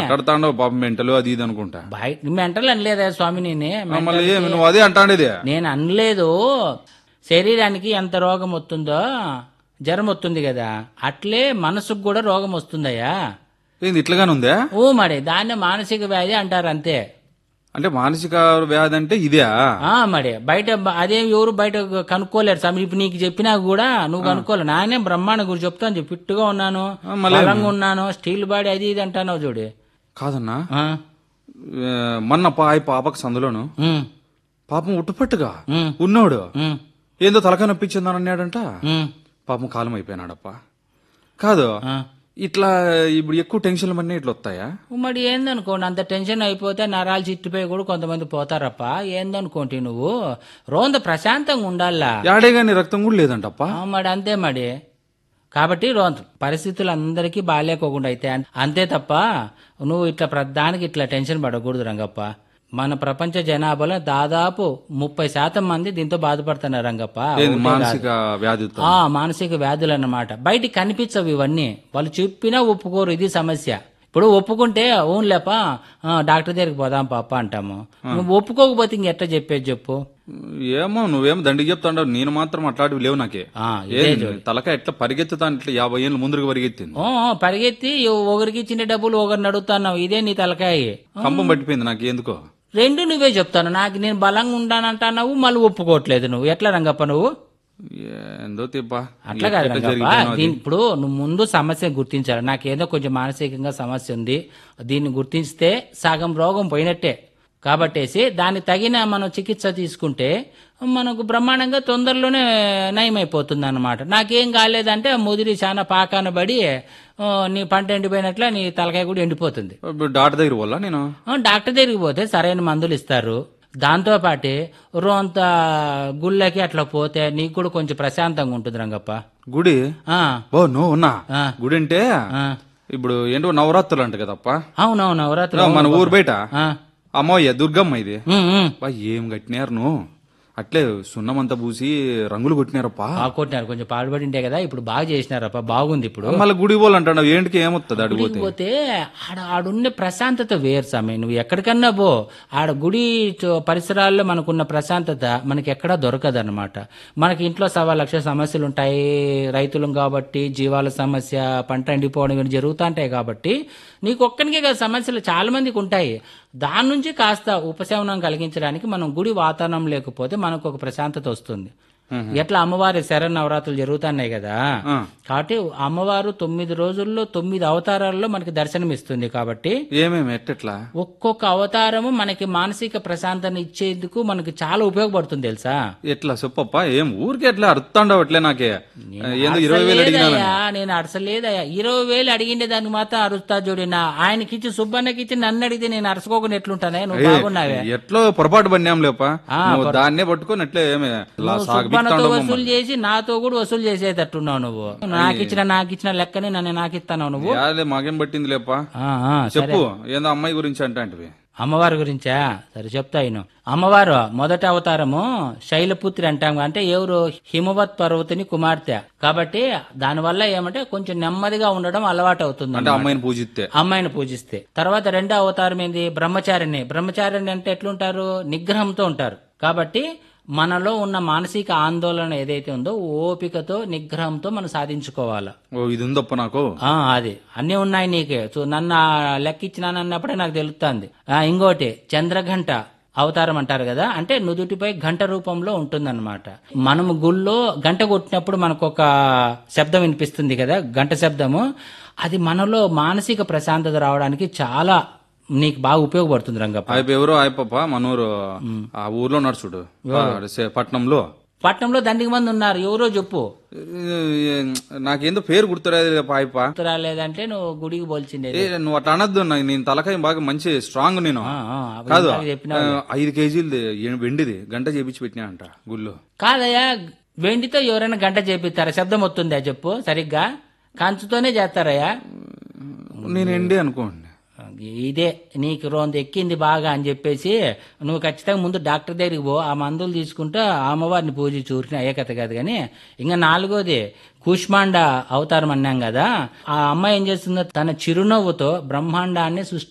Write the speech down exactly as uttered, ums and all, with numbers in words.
మాట్లాడుతాండవు పాపం మెంటలు అది ఇది అనుకుంటా. బయట మెంటల్ అనలేదా స్వామి నేనే మళ్ళీ ఏమి నువ్వు అదే అంటాండేది. నేను అనలేదు. శరీరానికి ఎంత రోగం వస్తుందో జ్వరం వస్తుంది కదా, అట్లే మనసుకు కూడా రోగం వస్తుందయ్యా. ఏంది ఇట్లాగానే ఉందా? ఓ మరి దాన్ని మానసిక వ్యాధి అంటారు అంతే. అంటే మానసిక వ్యాధి అంటే ఇదే? ఆ మరి బయట అదేం ఎవరు బయట కనుక్కోలేరు స్వామి. ఇప్పుడు నీకు చెప్పినా కూడా నువ్వు కనుక్కోలే. నానే బ్రహ్మాండ గురించి చెప్తాను చెప్పి ఫిట్టుగా ఉన్నాను, బలంగా ఉన్నాను, స్టీల్ బాడీ అది ఇది అంటాను చూడు. కాదన్నా, మొన్న పాయ పాపకు సందులోను పాపం ఉట్టుపట్టుగా ఉన్నాడు, ఏందో తలకాయ నొప్పించిందని అన్నాడంట. పాపం కాలం అయిపోయినాడప్ప. కాదు ఇట్లా ఇప్పుడు ఎక్కువ టెన్షన్లు అన్నీ ఇట్లా వస్తాయా? మరి ఏందనుకోండి, అంత టెన్షన్ అయిపోతే నరాలు చిట్టిపోయి కూడా కొంతమంది పోతారప్ప. ఏందనుకోండి నువ్వు రోంద ప్రశాంతంగా ఉండాలా. యాడే గాని రక్తం కూడా లేదంటప్ప. మరి అంతే మరి. కాబట్టి రోంత పరిస్థితులు అందరికీ బాగాలేకోకుండా అయితే అంతే తప్ప నువ్వు ఇట్లా ప్రధానికి ఇట్లా టెన్షన్ పడకూడదు రంగప్ప. మన ప్రపంచ జనాభాలో దాదాపు ముప్పై శాతం మంది దీంతో బాధపడుతున్నారు రంగప్ప. మానసిక వ్యాధి ఆ మానసిక వ్యాధులు అన్నమాట. బయటికి కనిపించవు ఇవన్నీ, వాళ్ళు చెప్పినా ఒప్పుకోరు. ఇది సమస్య. ఇప్పుడు ఒప్పుకుంటే ఓన్లేప డాక్టర్ దగ్గరికి పోదాం పాప అంటాము. నువ్వు ఒప్పుకోకపోతే ఇంకెట్లా చెప్పేది చెప్పు? ఏమో నువ్వేమో దండికి చెప్తాండవు, నేను మాత్రం అట్లాంటివి లేవు నాకే. తలక ఎట్లా పరిగెత్తుతాను, ఇట్లా యాభై ఏళ్ళు ముందుకు పరిగెత్తింది. పరిగెత్తి ఒకరికి ఇచ్చిన డబ్బులు ఒకరిని అడుగుతున్నావు. ఇదే నీ తలకాయ. కంపం పట్టిపోయింది నాకు ఎందుకో. రెండు నువ్వే చెప్తాను. నాకు నేను బలంగా ఉంటానంటున్నావు, మళ్ళీ ఒప్పుకోవట్లేదు. నువ్వు ఎట్లా రంగప్ప నువ్వు? ఏందో తిప్ప అట్లా కాదు రంగప్ప. దీని ఇప్పుడు నువ్వు ముందు సమస్య గుర్తించాలి. నాకేదో కొంచెం మానసికంగా సమస్య ఉంది, దీన్ని గుర్తిస్తే సగం రోగం పోయినట్టే. కాబట్టేసి దానికి తగిన మనం చికిత్స తీసుకుంటే మనకు బ్రహ్మాండంగా తొందరలోనే నయమైపోతుంది అన్నమాట. నాకేం కాలేదంటే ముదిరి చాలా పాకాన పడి నీ పంట ఎండిపోయినట్ల నీ తలకాయ కూడా ఎండిపోతుంది. డాక్టర్ దగ్గర పోలా నేను? డాక్టర్ దగ్గరికి పోతే సరైన మందులు ఇస్తారు. దాంతో పాటే రోంత గుళ్ళకి అట్లా పోతే నీకు కూడా కొంచెం ప్రశాంతంగా ఉంటుంది రంగప్ప. గుడి? ఓ నువ్వు ఉన్నా గుడి అంటే ఇప్పుడు ఏంటో నవరాత్రులు అంట కదప్ప. అవునవును నవరాత్రులు. మన ఊరు బయట అమ్మయ్య దుర్గమ్మ ఇది ఏం కట్టినారు నువ్వు, అట్లే సున్నమంతా పూసి రంగులు కొట్టినారప్పా. కొట్టినారు, కొంచెం పాడుపడింటే కదా, ఇప్పుడు బాగా చేసినారప్ప, బాగుంది. ఇప్పుడు మళ్ళీ గుడి పోలంటాడు, ఏంటికి ఏమొస్తుంది అడిగిపోతే? పోతే ఆడ ఆడున్న ప్రశాంతత వేరు సమయం. నువ్వు ఎక్కడికన్నా పో, ఆడ గుడి పరిసరాల్లో మనకున్న ప్రశాంతత మనకి ఎక్కడా దొరకదు అనమాట. మనకి ఇంట్లో సవా లక్ష సమస్యలు ఉంటాయి, రైతులం కాబట్టి జీవాల సమస్య, పంట ఎండిపోవడం ఇవన్నీ జరుగుతూ ఉంటాయి. కాబట్టి నీకు ఒక్కనికే కదా సమస్యలు చాలా మందికి ఉంటాయి. దాని నుంచి కాస్త ఉపశమనం కలిగించడానికి మనం గుడి వాతావరణం లేకపోతే మనకు ఒక ప్రశాంతత వస్తుంది. ఎట్లా అమ్మవారి శరణ్ నవరాత్రులు జరుగుతున్నాయి కదా, కాబట్టి అమ్మవారు తొమ్మిది రోజుల్లో తొమ్మిది అవతారాల్లో మనకి దర్శనం ఇస్తుంది. కాబట్టి ఏమేమి ఎట్లా ఒక్కొక్క అవతారము మనకి మానసిక ప్రశాంతత ఇచ్చేందుకు మనకి చాలా ఉపయోగపడుతుంది తెలుసా. ఎట్లా చెప్పప్ప, ఏం ఊరికి ఎట్లా అర్థండవట్లే నాకే. ఇరవై వేలు నేను అరసలేదయ్యా, ఇరవై వేలు అడిగిండే దానికి మాత్రం అరుస్తా చూడినా. ఆయనకిచ్చి సుబ్బన్నకిచ్చి నన్ను అడిగితే నేను అరసుకోకుండా ఎట్లుంటానే? నువ్వు బాగున్నావే. ఎట్లో పొరపాటు పన్నాం లేప, దాన్నే పట్టుకొని ఎట్లే మనతో వసూలు చేసి నాతో కూడా వసూలు చేసేటట్టున్నావు నువ్వు. నాకిచ్చిన నాకిచ్చిన లెక్కని నన్ను నాకిస్తావు నువ్వు. మాకేం పట్టింది లేప. చెప్పు ఏందో అమ్మాయి గురించి అంటే. అమ్మవారి గురించా? సరే చెప్తా. ఇను అమ్మవారు మొదటి అవతారము శైలపుత్రి అంటాం, అంటే ఎవరు? హిమవత్ పర్వతిని కుమార్తె. కాబట్టి దానివల్ల ఏమంటే కొంచెం నెమ్మదిగా ఉండడం అలవాటు అవుతుంది అమ్మాయిని పూజిస్తే. అమ్మాయిని పూజిస్తే తర్వాత రెండో అవతారం ఏంది? బ్రహ్మచారిని. బ్రహ్మచారిని అంటే ఎట్లుంటారు? నిగ్రహంతో ఉంటారు. కాబట్టి మనలో ఉన్న మానసిక ఆందోళన ఏదైతే ఉందో ఓపికతో నిగ్రహంతో మనం సాధించుకోవాలి. ఇది ఉందప్ప నాకు. అది అన్ని ఉన్నాయి నీకే. నన్ను లెక్కిచ్చినానన్నప్పుడే నాకు తెలుస్తుంది. ఇంకోటి చంద్రఘంట అవతారం అంటారు కదా, అంటే నుదుటిపై గంట రూపంలో ఉంటుందన్నమాట. మనము గుళ్ళో గంట కొట్టినప్పుడు మనకు ఒక శబ్దం వినిపిస్తుంది కదా, గంట శబ్దము. అది మనలో మానసిక ప్రశాంతత రావడానికి చాలా నీకు బాగా ఉపయోగపడుతుంది రంగప్ప. ఎవరో ఆయప మనూరు ఆ ఊర్లో నడుచుడు పట్నంలో పట్నంలో దండికి మంది ఉన్నారు. ఎవరో చెప్పు. నాకేందో పేరు గుర్తురాలేదు. గుర్తురాలేదంటే నువ్వు గుడికి పోల్చిండే. నువ్వు అట్లా అనొద్దు, నేను తలకాయ బాగా మంచి స్ట్రాంగ్. నేను కాదు ఐదు కేజీలు వెండిది గంట చేపించి పెట్టినా అంట గుళ్ళో. కాదయ్యా, వెండితో ఎవరైనా గంట చేపిస్తారా? శబ్దం వస్తుందా చెప్పు సరిగ్గా? కంచుతోనే చేస్తారయ్యా. నేను ఎండి అనుకోండి. ఇదే నీకు రోంత ఎక్కింది బాగా అని చెప్పేసి నువ్వు ఖచ్చితంగా ముందు డాక్టర్ దగ్గరికి పో, ఆ మందులు తీసుకుంటూ అమ్మవారిని పూజ చూసిన అయ్యే కథ కాదు. కానీ ఇంకా నాలుగోది కూష్మాండ అవతారం అన్నాం కదా, ఆ అమ్మాయి ఏం చేస్తుందో తన చిరునవ్వుతో బ్రహ్మాండాన్ని సృష్టి